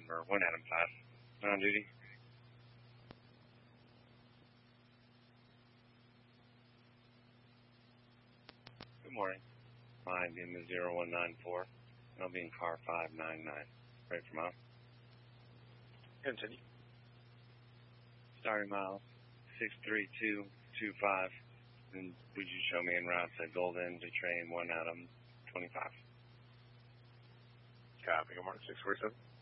or 1 Adam 5. On duty. Good morning. Mine being the 0194. I'll be in car 599. Right from out. Continue. Starting mile 63225. And would you show me en route to Golden to train 1 Adam 25? Copy. Good morning, 647.